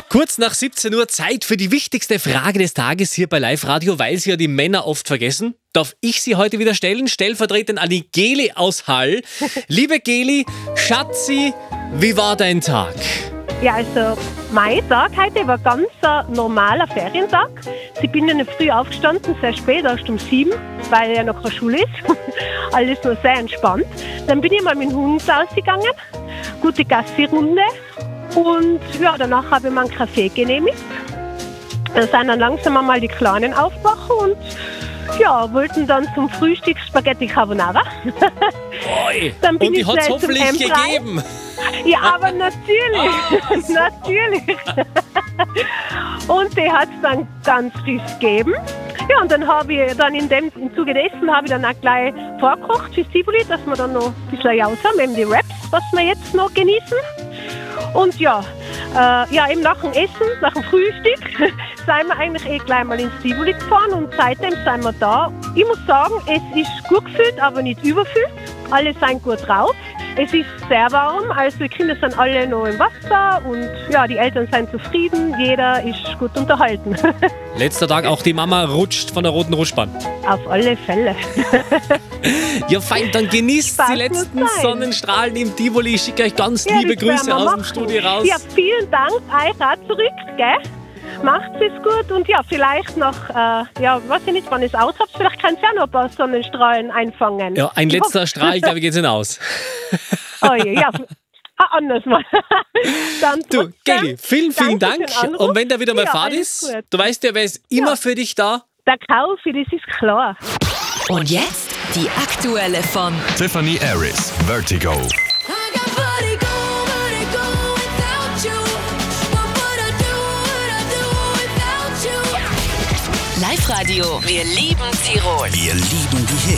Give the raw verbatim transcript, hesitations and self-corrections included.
Kurz nach siebzehn Uhr Zeit für die wichtigste Frage des Tages hier bei Live Radio, weil sie ja die Männer oft vergessen. Darf ich sie heute wieder stellen? Stellvertretend an die Geli aus Hall. Liebe Geli, Schatzi, wie war dein Tag? Ja, also mein Tag heute war ganz ein normaler Ferientag. Ich bin ja nicht früh aufgestanden, sehr spät, erst um sieben, weil ja noch keine Schule ist. Alles noch sehr entspannt. Dann bin ich mal mit dem Hund rausgegangen, gute Gassi-Runde. Und ja, danach habe ich mir einen Kaffee genehmigt. Dann sind dann langsam einmal die Kleinen aufgewacht und ja, wollten dann zum Frühstück Spaghetti Carbonara. Oi. Dann bin Und die ich hat es schnell zum hoffentlich M drei. gegeben. Ja, aber natürlich, natürlich. Und die hat es dann ganz frisch gegeben. Ja, und dann habe ich dann in dem im Zuge dessen habe ich dann auch gleich vorgekocht fürs Tivoli, dass wir dann noch ein bisschen raus haben, eben die Wraps, was wir jetzt noch genießen. Und ja, äh, ja, eben nach dem Essen, nach dem Frühstück, sind wir eigentlich eh gleich mal ins Tivoli gefahren und seitdem sind wir da. Ich muss sagen, es ist gut gefüllt, aber nicht überfüllt. Alle sind gut drauf. Es ist sehr warm, also die Kinder sind alle noch im Wasser und ja, die Eltern sind zufrieden, jeder ist gut unterhalten. Letzter Tag, auch die Mama rutscht von der roten Rutschbahn. Auf alle Fälle. Ja, fein, dann genießt Spaß die letzten muss sein. Sonnenstrahlen im Tivoli. Ich schicke euch ganz Ja, liebe das werden Grüße wir aus dem machen. Studio raus. Ja, vielen Dank euch auch zurück, gell? Macht es gut und ja, vielleicht noch, äh, ja, weiß ich nicht, wann ihr es aus habt, vielleicht könnt ihr auch noch ein paar Sonnenstrahlen einfangen. Ja, ein Ich letzter hoffe- Strahl, glaube ich, geht's hinaus. Oh je, ja, ah, anders mal. Dann Du, trotzdem, Geli, vielen, vielen danke Dank. für den Anruf. Und wenn da wieder mal Ja, Fahrt alles ist, gut. du weißt ja, wer ist immer Ja. für dich da. Der Kaufi, das ist klar. Und jetzt die aktuelle von Tiffany Harris, Vertigo. Live Radio. Wir lieben Tirol. Wir lieben die Hits.